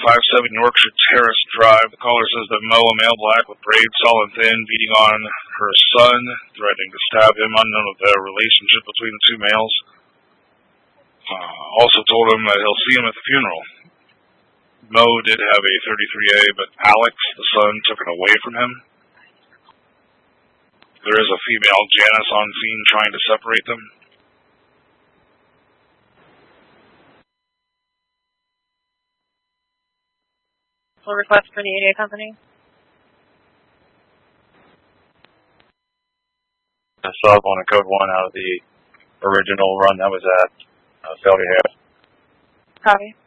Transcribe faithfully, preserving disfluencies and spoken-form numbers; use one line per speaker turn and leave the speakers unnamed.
five seven Yorkshire Terrace Drive. The caller says that Mo, a male black with braids, tall and thin, beating on her son, threatening to stab him, unknown of the relationship between the two males. Uh, also told him that he'll see him at the funeral. Mo did have a thirty-three A, but Alex, the son, took it away from him. There is a female Janice on scene trying to separate them.
Full request for the eight A company.
I saw on a code one out of the original run that was at uh, Failure Half.
Copy.